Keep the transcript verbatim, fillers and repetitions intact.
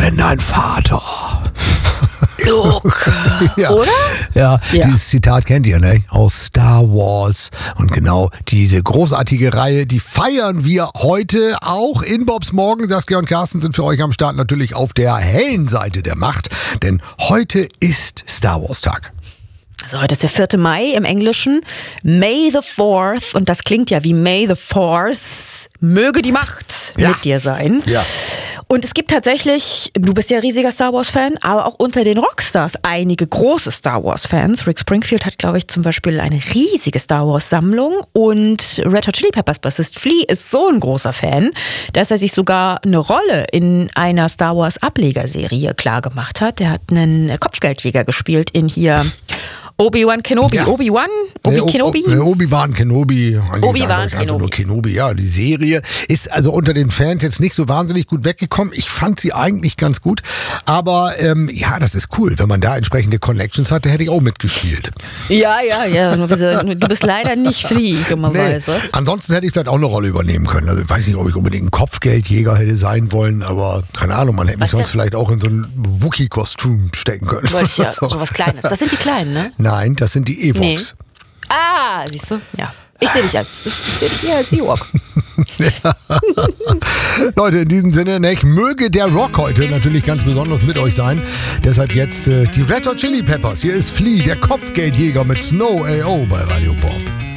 wenn dein Vater... Luke, ja. oder? Ja, Ja. dieses Zitat kennt ihr, ne? Aus Star Wars. Und genau diese großartige Reihe, die feiern wir heute auch in Bobs Morgen. Saskia und Carsten sind für euch am Start natürlich auf der hellen Seite der Macht. Denn heute ist Star Wars Tag. Also heute ist der vierte Mai im Englischen. May the fourth, und das klingt ja wie May the Force, möge die Macht Ja. mit dir sein. Ja. Und es gibt tatsächlich, du bist ja riesiger Star Wars-Fan, aber auch unter den Rockstars einige große Star Wars-Fans. Rick Springfield hat, glaube ich, zum Beispiel eine riesige Star Wars-Sammlung und Red Hot Chili Peppers Bassist Flea ist so ein großer Fan, dass er sich sogar eine Rolle in einer Star Wars-Ablegerserie klar gemacht hat. Der hat einen Kopfgeldjäger gespielt in hier... Obi-Wan Kenobi, Ja. Obi-Wan? Obi Nee, Kenobi? O- o- Obi-Wan Kenobi. Eigentlich Obi-Wan sagen wir einfach nur Kenobi. Ja, die Serie ist also unter den Fans jetzt nicht so wahnsinnig gut weggekommen. Ich fand sie eigentlich ganz gut. Aber ähm, ja, das ist cool. Wenn man da entsprechende Connections hatte, hätte ich auch mitgespielt. Ja, ja, ja. Du bist, du bist leider nicht Flea, dummerweise. Ansonsten hätte ich vielleicht auch eine Rolle übernehmen können. Also ich weiß nicht, ob ich unbedingt ein Kopfgeldjäger hätte sein wollen, aber keine Ahnung, man hätte mich Was sonst denn? vielleicht auch in so ein Wookie-Kostüm stecken können. Wollte ich ja, So. so was Kleines. Das sind die Kleinen, ne? Nein, das sind die Ewoks. Ah, siehst du? Ja. Ich sehe dich als, ich sehe dich eher als Ewok. Leute, in diesem Sinne, ne, möge der Rock heute natürlich ganz besonders mit euch sein. Deshalb jetzt äh, die Red Hot Chili Peppers. Hier ist Flea, der Kopfgeldjäger mit Snow A O bei Radio Bob.